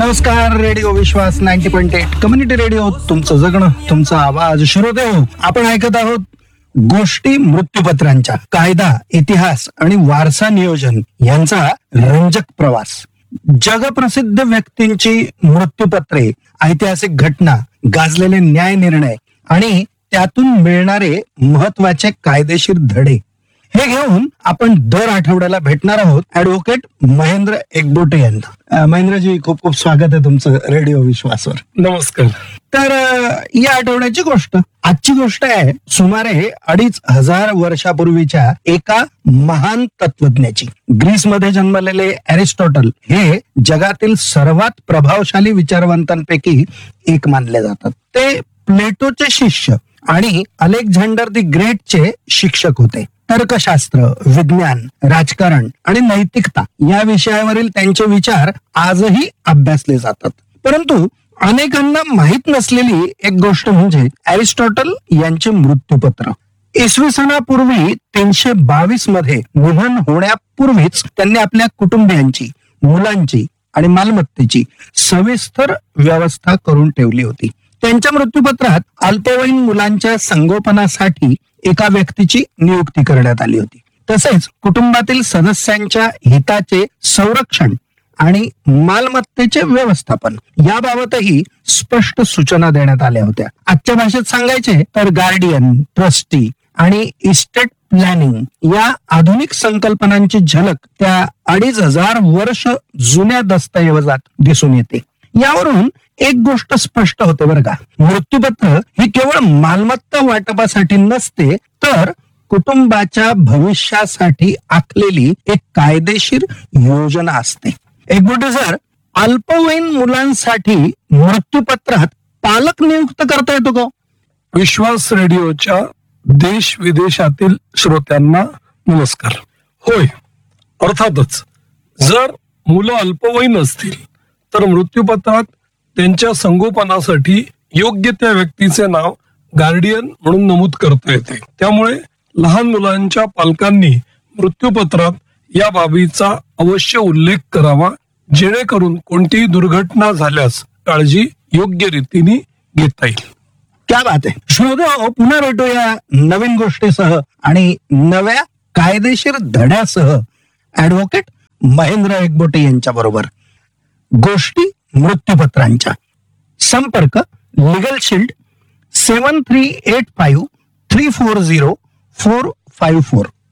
नमस्कार. रेडिओ विश्वास 90.8 community radio, तुमचं जगणं तुमचा आवाज. श्रोते हो, आपण ऐकत आहोत गोष्टी मृत्यूपत्रांच्या. कायदा, इतिहास आणि वारसा नियोजन यांचा रंजक प्रवास. जगप्रसिद्ध व्यक्तींची मृत्यूपत्रे, ऐतिहासिक घटना, गाजलेले न्याय निर्णय आणि त्यातून मिळणारे महत्वाचे कायदेशीर धडे हे घेऊन आपण दर आठवड्याला भेटणार आहोत ऍडव्होकेट महेंद्र एकबोटे यांना. महेंद्रजी, खूप खूप स्वागत आहे तुमचं रेडिओ विश्वासवर. नमस्कार. तर या आठवड्याची गोष्ट, आजची गोष्ट आहे सुमारे 2500 वर्षापूर्वीच्या एका महान तत्वज्ञाची. ग्रीसमध्ये जन्मलेले अरिस्टॉटल हे जगातील सर्वात प्रभावशाली विचारवंतांपैकी एक मानले जातात. ते प्लेटोचे शिष्य आणि अलेक्झांडर द ग्रेटचे शिक्षक होते. तर्कशास्त्र, विज्ञान, राजकारण आणि नैतिकता या विषयावरील त्यांचे विचार आजही अभ्यासले जातात. परंतु अनेकांना माहीत नसलेली एक गोष्ट म्हणजे अरिस्टॉटल यांचे मृत्यूपत्र. इसवी सनापूर्वी 322 मध्ये निधन होण्यापूर्वीच त्यांनी आपल्या कुटुंबियांची, मुलांची आणि मालमत्तेची सविस्तर व्यवस्था करून ठेवली होती. त्यांच्या मृत्यूपत्रात अल्पवयीन मुलांच्या संगोपनासाठी एका व्यक्तीची नियुक्ती करण्यात आली होती. तसेच कुटुंबातील सदस्यांच्या हिताचे संरक्षण आणि मालमत्तेचे व्यवस्थापन याबाबतही स्पष्ट सूचना देण्यात आल्या होत्या. आजच्या भाषेत सांगायचे तर गार्डियन, ट्रस्टी आणि इस्टेट प्लॅनिंग या आधुनिक संकल्पनांची झलक त्या 2500 वर्ष जुन्या दस्तऐवजात दिसून येते. यावरून एक गोष्ट स्पष्ट होते बरं का, मृत्यूपत्र ही केवळ मालमत्ता वाटपासाठी नसते, तर कुटुंबाच्या भविष्यासाठी आखलेली एक कायदेशीर योजना असते. एकबोटे सर, अल्पवयीन मुलांसाठी मृत्यूपत्रात पालक नियुक्त करता येतो का? विश्वास रेडिओच्या देश विदेशातील श्रोत्यांना नमस्कार. होय, अर्थातच जर मुलं अल्पवयीन असतील तर मृत्यूपत्रात त्यांच्या संगोपनासाठी योग्य त्या व्यक्तीचे नाव गार्डियन म्हणून नमूद करता येते. त्यामुळे लहान मुलांच्या पालकांनी मृत्यूपत्रात या बाबीचा अवश्य उल्लेख करावा, जेणेकरून कोणतीही दुर्घटना झाल्यास काळजी योग्य रीतीने घेता येईल. क्या बात आहे. श्रोते, पुन्हा भेटूया नवीन गोष्टीसह आणि नव्या कायदेशीर धड्यासह ऍडव्होकेट महेंद्र एकबोटे यांच्या बरोबर. गोष्टी मृत्यूपत्रांच्या. संपर्क लीगल शील्ड 7385 340 454.